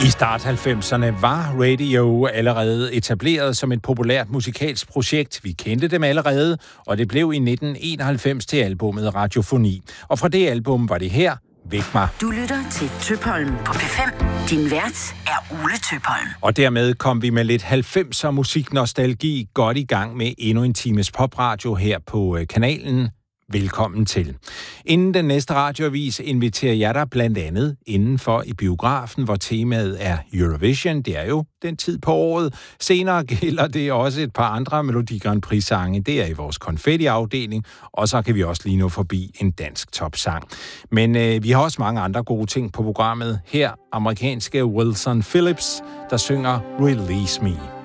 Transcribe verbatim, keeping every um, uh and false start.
I start halvfemserne var Radio allerede etableret som et populært musikalsk projekt. Vi kendte dem allerede, og det blev i nitten enoghalvfems til albummet Radiofoni. Og fra det album var det her, Væk mig. Du lytter til Tøpholm på P fem. Din vært er Ole Tøpholm. Og dermed kom vi med lidt halvfemser musiknostalgi godt i gang med endnu en times popradio her på kanalen. Velkommen til. Inden den næste radioavis inviterer jeg dig blandt andet indenfor i biografen, hvor temaet er Eurovision. Det er jo den tid på året. Senere gælder det også et par andre Melodi Grand Prix-sange. Det er i vores konfetti-afdeling, og så kan vi også lige nå forbi en dansk topsang. Men øh, vi har også mange andre gode ting på programmet. Her amerikanske Wilson Phillips, der synger Release Me.